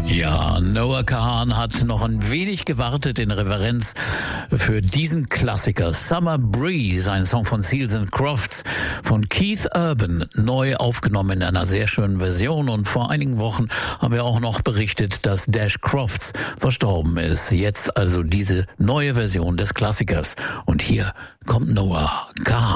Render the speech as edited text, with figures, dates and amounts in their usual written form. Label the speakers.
Speaker 1: Ja, Noah Kahan hat noch ein wenig gewartet in Reverenz für diesen Klassiker. Summer Breeze, ein Song von Seals and Crofts, von Keith Urban, neu aufgenommen in einer sehr schönen Version. Und vor einigen Wochen haben wir auch noch berichtet, dass Dash Crofts verstorben ist. Jetzt also diese neue Version des Klassikers. Und hier kommt Noah Kahan.